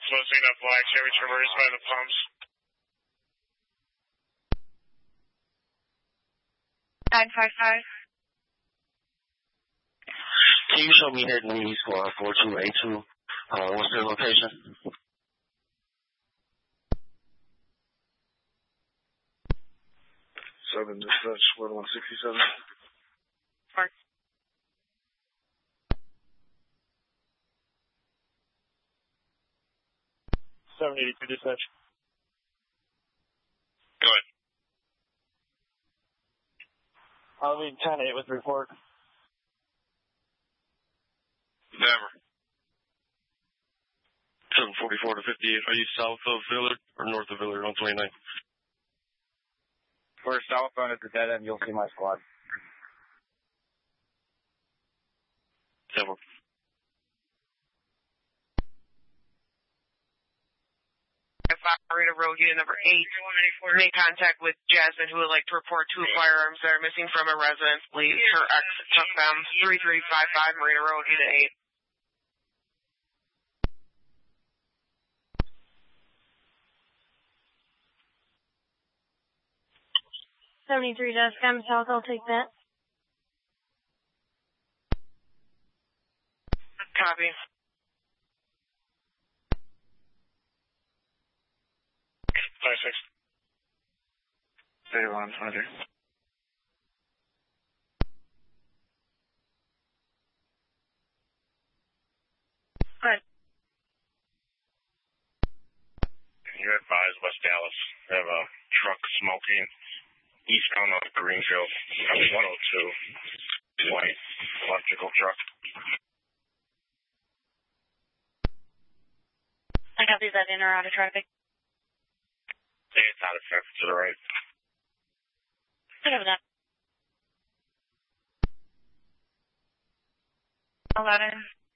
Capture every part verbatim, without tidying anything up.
Closing up black Chevy Traverse by the pumps. nine five five. Can you show me Hit and Lead Squad four two eight two? Uh, what's their location? Seven dispatch, one one sixty-seven. Park. seven eighty-two dispatch. Go ahead. I'll leave ten eight with report. Never. seven forty-four to fifty-eight. Are you south of Villard or north of Villard on twenty-nine? We're southbound at the dead end. You'll see my squad. Seven. Operator Road Unit number eight made contact with Jasmine, who would like to report two firearms that are missing from a residence. Please, her ex took them. three three five five Marina Road Unit eight. seventy-three Desk, I'm south, I'll take that. Copy. Five six. Stay on, Hunter. Good. You advise West Dallas. They have a truck smoking eastbound of Greenfield. one oh two. White electrical truck. I copy that in or out of traffic. It's out of traffic to the right. I have that. eleven.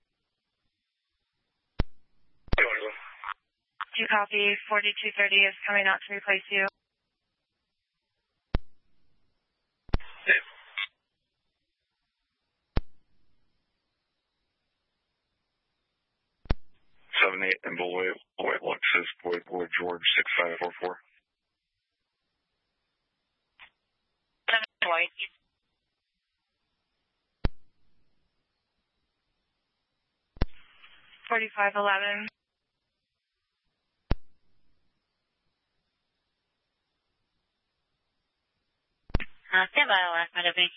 You copy. forty-two thirty is coming out to replace you. Seven eight and Boy Boy Lexus Boy Boy George six five four four. Seven White. forty-five eleven. Uh, stand by, I'll ask my deputy.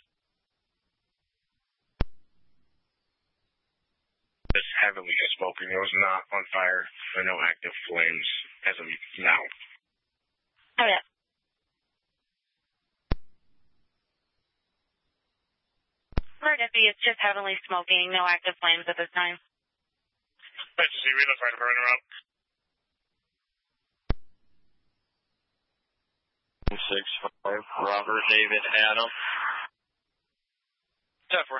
It's heavily smoking. It was not on fire. There are no active flames as of now. Oh, yeah. Our deputy, it's just heavily smoking. No active flames at this time. Nice to see you. We the fire department around. six five. Robert David Adam. Zephyr.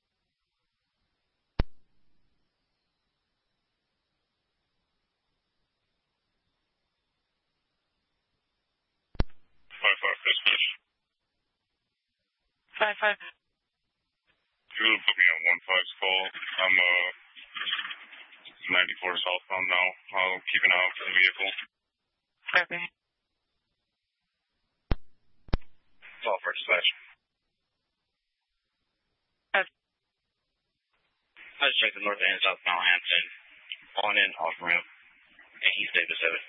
Five five dispatch. Five five. You will put me on one five's call. I'm uh ninety-four southbound now. I'll keep an eye out for the vehicle. Copy. It's all for dispatch. Uh, I just checked the north and southbound Hampton. On in, off ramp. And East Davis seven.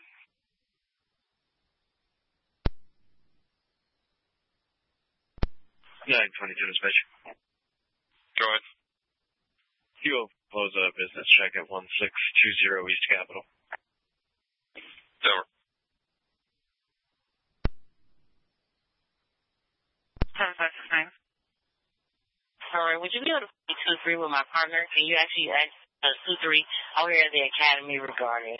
nine twenty-two dispatch. Go ahead. You will close a business check at one six two zero East Capitol. Over. seven five six nine. Alright, would you be able to speak to three with my partner? Can you actually ask uh, two three out here at the academy regarding it?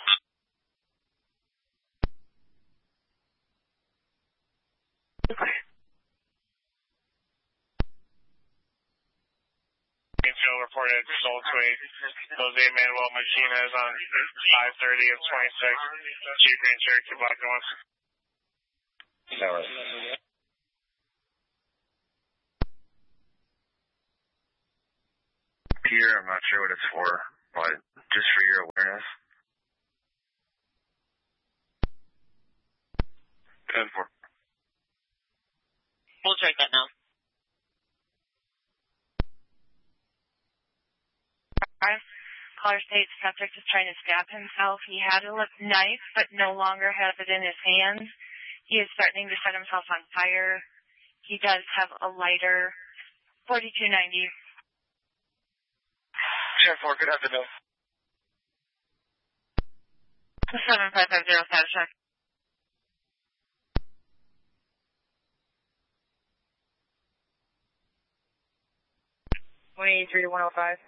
Greenfield reported results rate. Jose Manuel Martinez on five thirty of twenty-six. Jeep Grand Cherokee Black and one. Tower. Here, I'm not sure what it's for, but just for your awareness, ten four. We'll check that now. Caller states subject is trying to stab himself. He had a knife, but no longer has it in his hands. He is threatening to set himself on fire. He does have a lighter. forty-two ninety. ten four, good afternoon. seven five five zero, status check. one eighty-three to one oh five.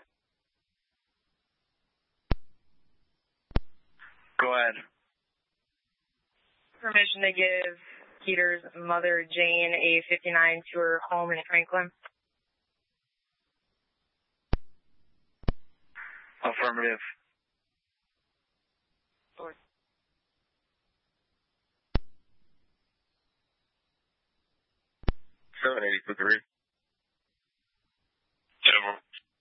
Go ahead. Permission to give Peter's mother, Jane, a fifty-nine to her home in Franklin. Affirmative. seven eighty for three. ten four.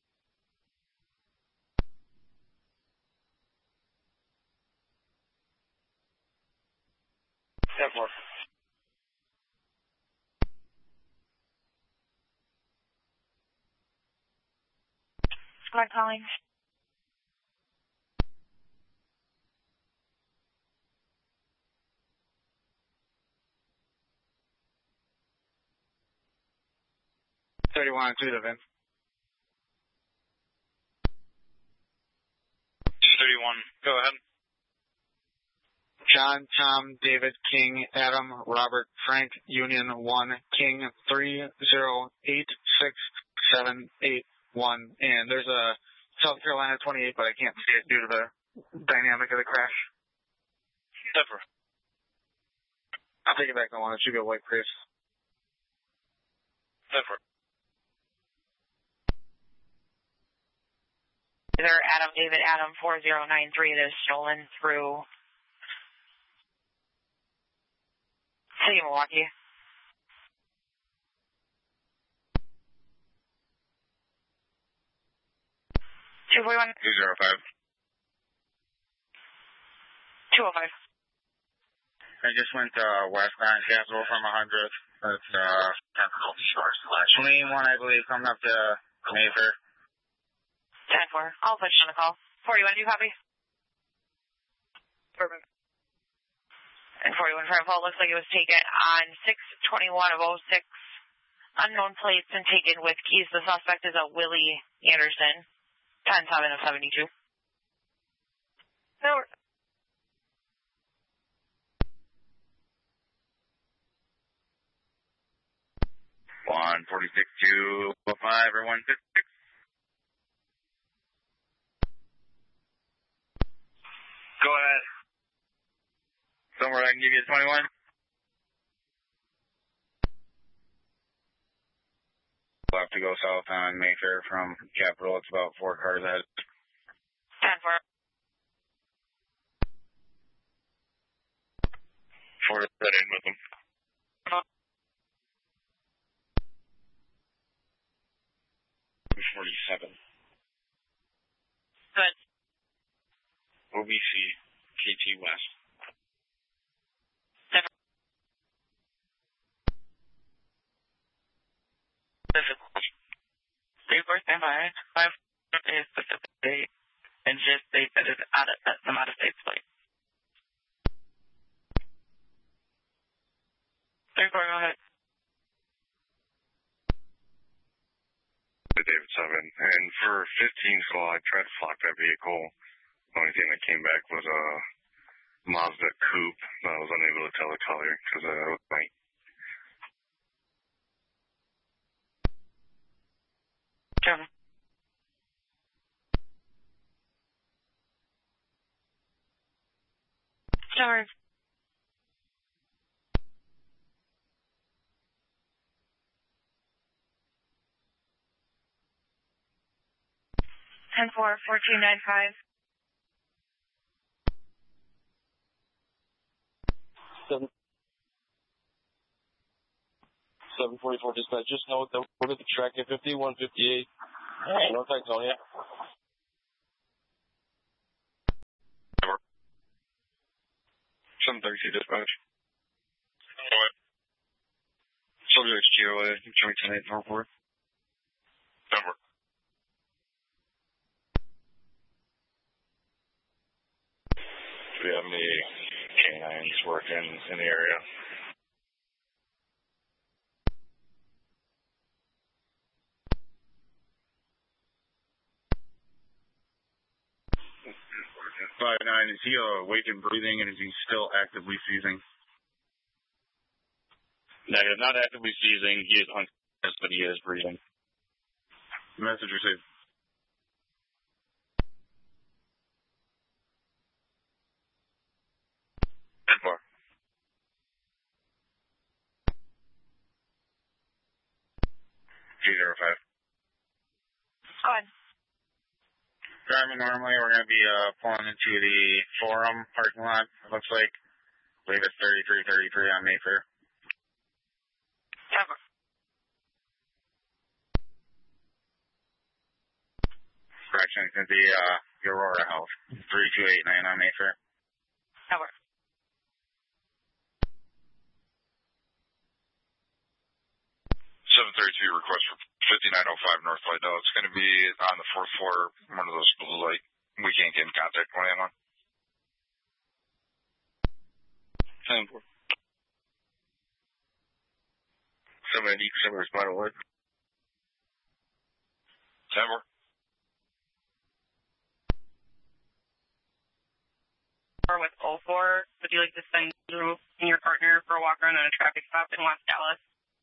ten four. Squad calling. thirty-one two to Vince. two thirty-one, go ahead. John, Tom, David, King, Adam, Robert, Frank, Union, one, King, three zero eight six seven eight one. And there's a South Carolina twenty-eight, but I can't see it due to the dynamic of the crash. ten four. I'll take it back to one. It should be a white Prius. ten four. Either Adam, David, Adam, four zero nine three that is stolen through City of Milwaukee. two forty-one. two zero five. two oh five. I just went uh, westbound Castle from one hundred. That's uh, Capital Shore slash. twenty-one, I believe, coming up to Mayfair. ten four. I'll push on the call. forty-one, do you copy? Perfect. And forty-one Fairfax looks like it was taken on six twenty-one of oh six. Unknown plates and taken with keys. The suspect is a Willie Anderson. ten seven of seventy-two. No. one forty-six two oh five or one fifty-six. Go ahead. Somewhere I can give you a twenty-one. We'll have to go south on Mayfair from Capitol. It's about four cars ahead. ten four. Four that in with them. forty-seven. Good. O B C, K T West. Paper standby. Five is specific date and just state that it's out of some out of state flight. Three four, go ahead. David seven. And for fifteen, so I tried to flock that vehicle. The only thing that came back was a Mazda coupe. I was unable to tell the color because uh, it was white. Seven. Sorry. ten four, four two nine five. Seven. seven forty-four dispatch. Just note that we're at the track at fifty-one fifty-eight. All right. North Antonia. seven thirty-two dispatch. W X G O A, Joint ten eight Northport. Denver. Do we have any canines working in the area? five nine, is he uh, awake and breathing, and is he still actively seizing? Negative, not actively seizing. He is unconscious, but he is breathing. Message received. Denver. G zero five. Go ahead. Driving normally, we're going to be uh, pulling into the Forum parking lot, it looks like. I believe it's thirty-three thirty-three on Mayfair. Denver. Correction, it's going to be uh, the Aurora House, three two eight nine on Mayfair. Denver. seven thirty-two request for fifty-nine oh five North Light. No, it's going to be on the fourth floor, one of those blue light. We can't get in contact with anyone. ten four. seven eighty, seven responded what? Denver. Or with oh four, would you like to send you and your partner for a walk around on a traffic stop in West Dallas?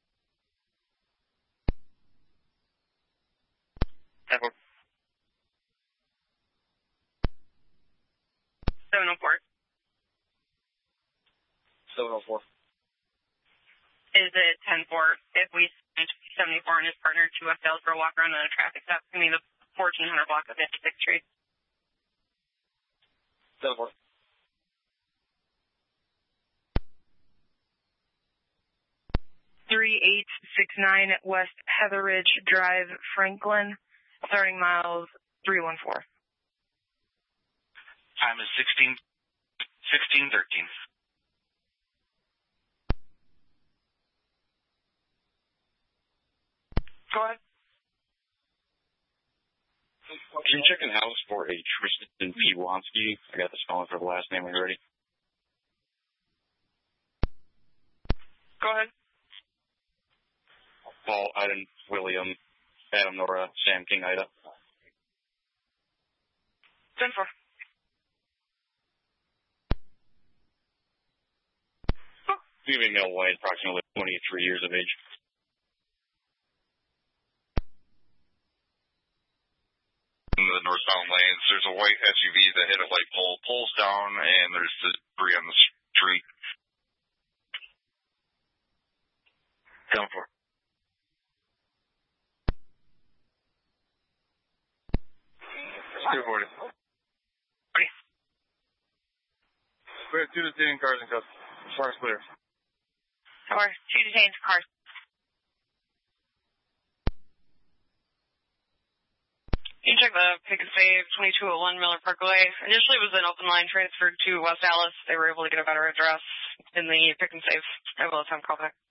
Denver. seven oh four. seven oh four. Is it ten four if we send seventy-four and his partner to West Dallas for a walk around on a traffic stop? I mean, the fourteen hundred block of fifty-sixth Street. seven four. three eight six nine West Heather Ridge Drive, Franklin, starting miles three one four. Time is sixteen, sixteen thirteen. Go ahead. Can you check in house for a Tristan P. Wonsky? I got the spelling for the last name when you're ready. Go ahead. Paul, Iden, William, Adam, Nora, Sam, King, Ida. ten four. Female male white, approximately twenty-three years of age. In the northbound lanes, there's a white S U V that hit a light pole, pulls down, and there's debris on the street. ten four. two forty. We have two detained cars in custody. As far as clear. Or two detained cars. You can check the pick and save twenty-two oh one Miller Parkway. Initially it was an open line transferred to West Dallas. They were able to get a better address in the pick and save. I will attempt callback.